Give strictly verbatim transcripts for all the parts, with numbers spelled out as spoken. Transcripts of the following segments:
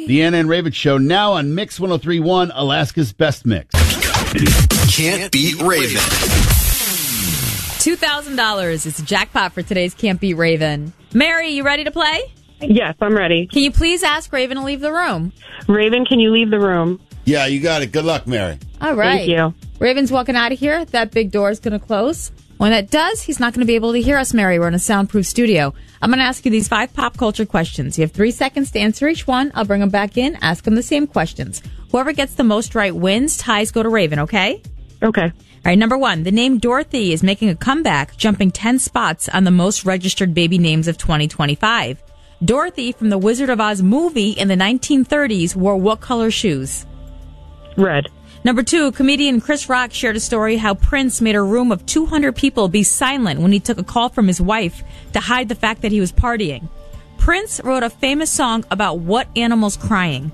The Anna and Raven Show now on Mix one oh three point one, Alaska's best mix. Can't Beat Raven. two thousand dollars is the jackpot for today's Can't Beat Raven. Mary, you ready to play? Yes, I'm ready. Can you please ask Raven to leave the room? Raven, can you leave the room? Yeah, you got it. Good luck, Mary. All right. Thank you. Raven's walking out of here. That big door is going to close. When that does, he's not going to be able to hear us, Mary. We're in a soundproof studio. I'm going to ask you these five pop culture questions. You have three seconds to answer each one. I'll bring them back in, ask them the same questions. Whoever gets the most right wins. Ties go to Raven, okay? Okay. All right, number one. The name Dorothy is making a comeback, jumping ten spots on the most registered baby names of twenty twenty-five. Dorothy from the Wizard of Oz movie in the nineteen thirties wore what color shoes? Red. Number two, comedian Chris Rock shared a story how Prince made a room of two hundred people be silent when he took a call from his wife to hide the fact that he was partying. Prince wrote a famous song about what animal's crying?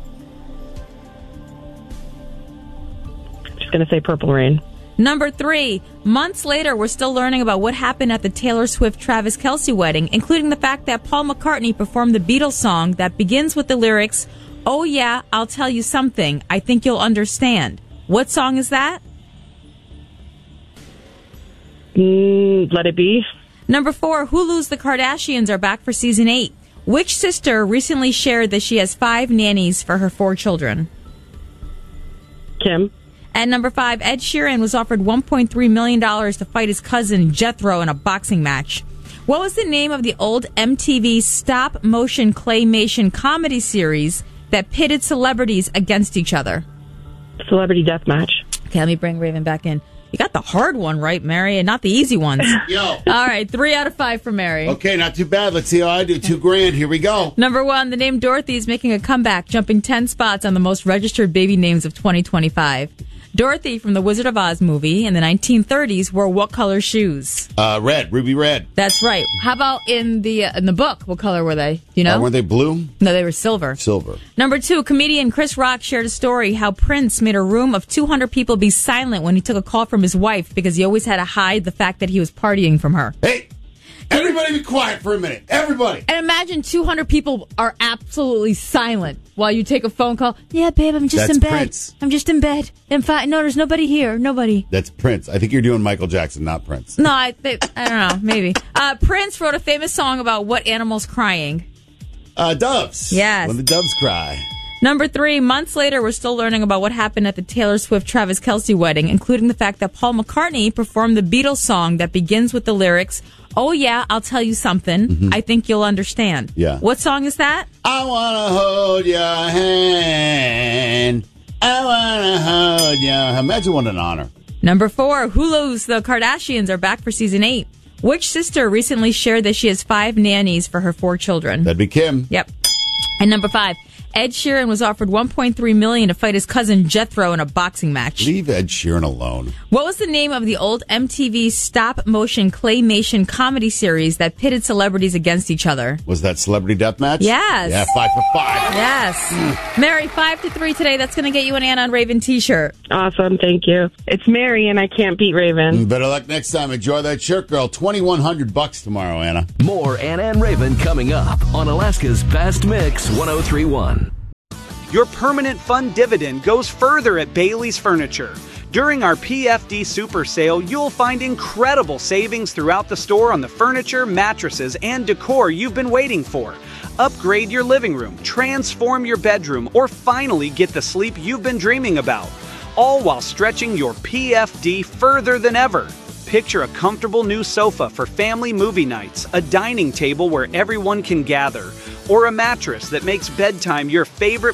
Just going to say Purple Rain. Number three, months later, we're still learning about what happened at the Taylor Swift-Travis Kelce wedding, including the fact that Paul McCartney performed the Beatles song that begins with the lyrics, "Oh yeah, I'll tell you something. I think you'll understand." What song is that? Mm, let it be. Number four, Hulu's The Kardashians are back for season eight. Which sister recently shared that she has five nannies for her four children? Kim. And number five, Ed Sheeran was offered one point three million dollars to fight his cousin Jethro in a boxing match. What was the name of the old M T V stop-motion claymation comedy series that pitted celebrities against each other? Celebrity Deathmatch. Okay, let me bring Raven back in. You got the hard one right, Mary, and not the easy ones. Yo. All right, three out of five for Mary. Okay, not too bad. Let's see how I do. Two grand. Here we go. Number one, the name Dorothy is making a comeback, jumping ten spots on the most registered baby names of twenty twenty-five. Dorothy from the Wizard of Oz movie in the nineteen thirties wore what color shoes? Uh, red. Ruby red. That's right. How about in the uh, in the book? What color were they? Do you know? Uh, weren't they blue? No, they were silver. Silver. Number two, comedian Chris Rock shared a story how Prince made a room of two hundred people be silent when he took a call from his wife because he always had to hide the fact that he was partying from her. Hey, everybody be quiet for a minute. Everybody. And imagine two hundred people are absolutely silent while you take a phone call. Yeah, babe, I'm just That's in bed. Prince. I'm just in bed. In fact, no, there's nobody here. Nobody. That's Prince. I think you're doing Michael Jackson, not Prince. No, I, they, I don't know. Maybe. Uh, Prince wrote a famous song about what animal's crying. Uh, doves. Yes. When the doves cry. Number three, months later, we're still learning about what happened at the Taylor Swift-Travis Kelce wedding, including the fact that Paul McCartney performed the Beatles song that begins with the lyrics, "Oh yeah, I'll tell you something. Mm-hmm. I think you'll understand." Yeah. What song is that? I want to hold your hand. I want to hold your hand. Imagine what an honor. Number four, Hulu's The Kardashians are back for season eight. Which sister recently shared that she has five nannies for her four children? That'd be Kim. Yep. And number five, Ed Sheeran was offered one point three million dollars to fight his cousin Jethro in a boxing match. Leave Ed Sheeran alone. What was the name of the old M T V stop-motion claymation comedy series that pitted celebrities against each other? Was that Celebrity Deathmatch? Yes. Yeah, five for five. Yes. Mm. Mary, five to three today. That's going to get you an Anna and Raven t-shirt. Awesome, thank you. It's Mary, and I can't beat Raven. Better luck next time. Enjoy that shirt, girl. twenty-one hundred bucks tomorrow, Anna. More Anna and Raven coming up on Alaska's Best Mix one oh three point one. Your permanent fund dividend goes further at Bailey's Furniture. During our P F D Super Sale, you'll find incredible savings throughout the store on the furniture, mattresses, and decor you've been waiting for. Upgrade your living room, transform your bedroom, or finally get the sleep you've been dreaming about. All while stretching your P F D further than ever. Picture a comfortable new sofa for family movie nights, a dining table where everyone can gather, or a mattress that makes bedtime your favorite